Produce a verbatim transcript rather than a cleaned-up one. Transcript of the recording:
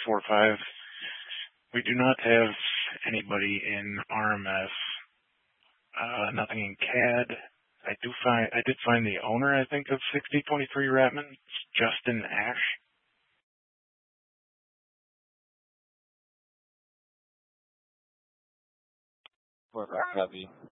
four five. We do not have anybody in R M S. Uh, nothing in C A D. I do find I did find the owner, I think, of sixty twenty-three Ratman, Justin Ash. four five copy.